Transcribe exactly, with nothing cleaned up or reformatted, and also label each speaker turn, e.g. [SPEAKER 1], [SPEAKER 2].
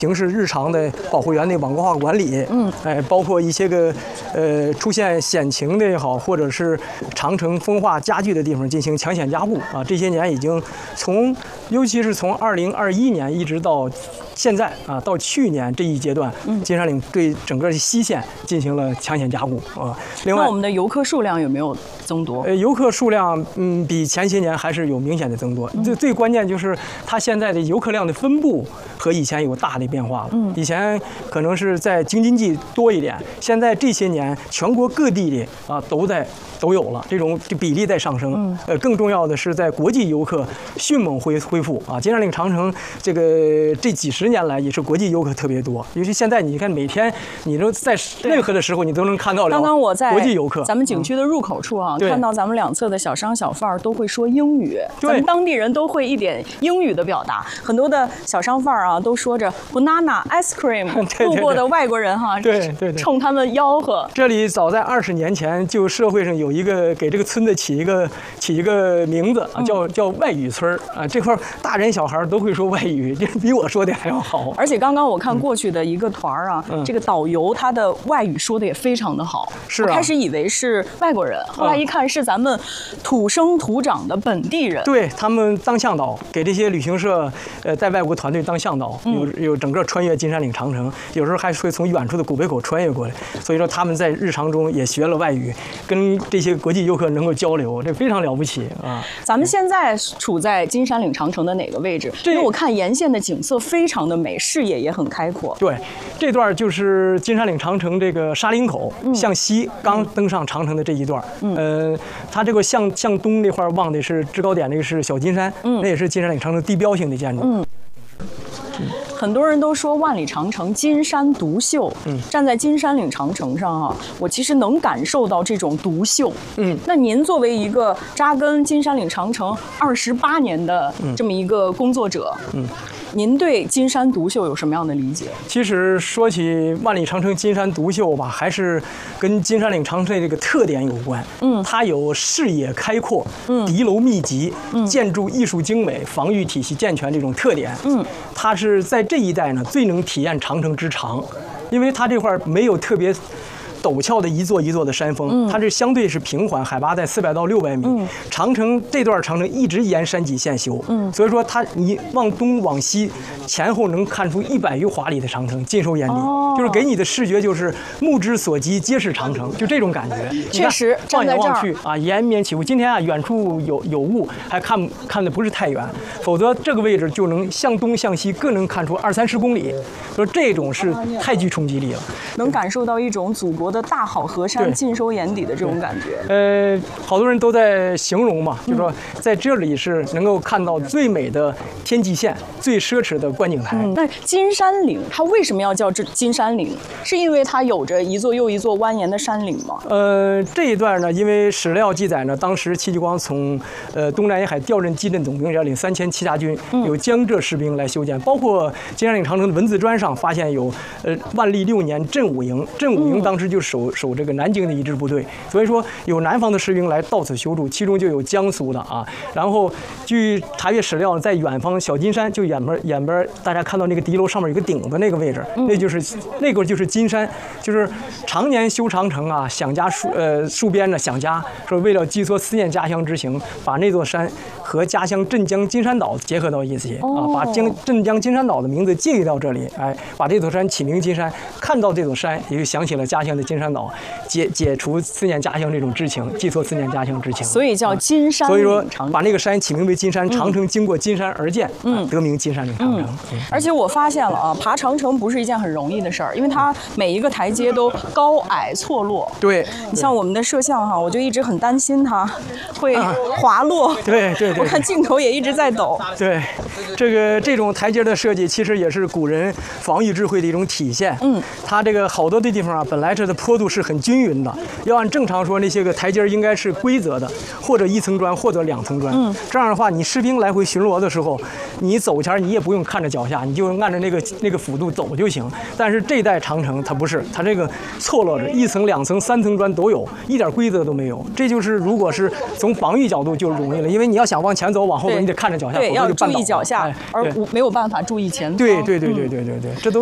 [SPEAKER 1] 形式日常的保护员的网格化管理，嗯，哎，包括一些个呃出现险情的也好，或者是长城风化加剧的地方进行抢险加固啊。这些年已经从，尤其是从二零二一年一直到现在啊，到去年这一阶段，嗯，金山岭对整个西线进行了抢险加固啊。另外，
[SPEAKER 2] 那我们的游客数量有没有增多？
[SPEAKER 1] 呃，游客数量嗯比前些年还是有明显的增多。最、嗯、最关键就是它现在的游客量的分布和以前有大的变化了。嗯，以前可能是在京津冀多一点，现在这些年全国各地里啊都在都有了这种比例在上升。嗯，呃，更重要的是在国际游客迅猛恢恢复啊，金山岭长城这个这几十年来也是国际游客特别多，尤其现在你看每天你都在任何的时候你都能看到
[SPEAKER 2] 刚刚我在
[SPEAKER 1] 国际游客
[SPEAKER 2] 咱们景区的入口处啊，嗯、看到咱们两侧的小商小贩都会说英语，咱们当地人都会一点英语的表达，很多的小商贩啊都说着 banana ice cream， 路过的外国人哈，
[SPEAKER 1] 对对对，
[SPEAKER 2] 冲他们吆喝。
[SPEAKER 1] 这里早在二十年前就社会上有一个给这个村子起一个起一个名字啊，叫叫外语村啊，这块大人小孩都会说外语，这比我说的还要好。
[SPEAKER 2] 而且刚刚我看过去的一个团啊，嗯、这个导游他的外语说的也非常的好，
[SPEAKER 1] 是、啊、
[SPEAKER 2] 我开始以为是外国人，后来一看是咱们土生土长的本地人。
[SPEAKER 1] 对，他们当向导，给这些旅行社呃带外国团队当向导，有有整个穿越金山岭长城，有时候还会从远处的古北口穿越过来，所以说他们在日常中也学了外语，跟这些国际游客能够交流，这非常了不起啊！
[SPEAKER 2] 咱们现在处在金山岭长城的哪个位置？因为我看沿线的景色非常的美，视野也很开阔。
[SPEAKER 1] 对，这段就是金山岭长城这个沙林口、嗯、向西刚登上长城的这一段，嗯、呃，它这个向向东那块望的是制高点，那个是小金山，嗯，那也是金山岭长城地标性的建筑。嗯。
[SPEAKER 2] 很多人都说万里长城金山独秀，嗯，站在金山岭长城上啊，我其实能感受到这种独秀，嗯。那您作为一个扎根金山岭长城二十八年的这么一个工作者，嗯。您对金山独秀有什么样的理解？
[SPEAKER 1] 其实说起万里长城金山独秀吧，还是跟金山岭长城的这个特点有关。嗯，它有视野开阔、嗯，敌楼密集、嗯，建筑艺术精美、防御体系健全这种特点。嗯，它是在这一带呢最能体验长城之长，因为它这块没有特别陡峭的一座一座的山峰，嗯、它这相对是平缓，海拔在四百到六百米。嗯、长城这段长城一直沿山脊线修，嗯、所以说它你往东往西前后能看出一百余华里的长城尽收眼底，哦、就是给你的视觉就是目之所及皆是长城，就这种感觉。
[SPEAKER 2] 确实，
[SPEAKER 1] 望眼望去啊，延绵起伏。今天啊，远处有有雾，还看看的不是太远，否则这个位置就能向东向西更能看出二三十公里，说这种是太具冲击力了，
[SPEAKER 2] 能感受到一种祖国的大好河山尽收眼底的这种感觉。
[SPEAKER 1] 呃，好多人都在形容嘛，就说在这里是能够看到最美的天际线、最奢侈的观景台。
[SPEAKER 2] 嗯，那金山岭它为什么要叫这金山岭？是因为它有着一座又一座蜿蜒的山岭吗？
[SPEAKER 1] 呃，这一段呢，因为史料记载呢，当时戚继光从呃东南沿海调任蓟镇总兵，要领三千骑甲军，有江浙士兵来修建，包括金山岭长城的文字砖上发现有呃万历六年镇武营，镇武营当时就守守这个南京的一支部队，所以说有南方的士兵来到此修筑，其中就有江苏的啊。然后据查阅史料，在远方小金山就远边远边大家看到那个敌楼上面有个顶的那个位置，那就是那个就是金山，就是常年修长城啊，想家戍呃戍边的想家，说为了寄托思念家乡之情，把那座山和家乡镇江金山岛结合到一起啊，把江镇江金山岛的名字借到这里，哎，把这座山起名金山，看到这座山也就想起了家乡的金山岛，解解除思念家乡这种之情，寄托思念家乡之情，
[SPEAKER 2] 所以叫金山。
[SPEAKER 1] 所以说把那个山起名为金山，长城经过金山而建，嗯，得名金山岭长城。
[SPEAKER 2] 嗯，而且我发现了啊，爬长城不是一件很容易的事儿，因为它每一个台阶都高矮错落。
[SPEAKER 1] 对，
[SPEAKER 2] 你像我们的摄像哈，我就一直很担心它会滑落。
[SPEAKER 1] 对对对，
[SPEAKER 2] 我看镜头也一直在抖。
[SPEAKER 1] 对，这个这种台阶的设计，其实也是古人防御智慧的一种体现。嗯，它这个好多的地方啊，本来这的坡度是很均匀的，要按正常说，那些个台阶应该是规则的，或者一层砖，或者两层砖。嗯，这样的话，你士兵来回巡逻的时候，你走前你也不用看着脚下，你就按着那个那个幅度走就行。但是这代长城它不是，它这个错落着，一层、两层、三层砖都有，一点规则都没有。这就是如果是从防御角度就容易了，因为你要想往前走、往后走，你得看着脚下，否则就绊倒了。
[SPEAKER 2] 下，
[SPEAKER 1] 哎
[SPEAKER 2] 而
[SPEAKER 1] 对
[SPEAKER 2] 无没有办法注意前方。
[SPEAKER 1] 对对对
[SPEAKER 2] 嗯
[SPEAKER 1] 对对对对，这都。